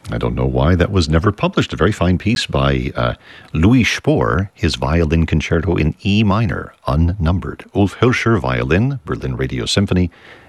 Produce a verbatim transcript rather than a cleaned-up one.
I don't know why that was never published. A very fine piece by uh, Louis Spohr, his violin concerto in E minor, unnumbered. Ulf Hilscher, violin, Berlin Radio Symphony,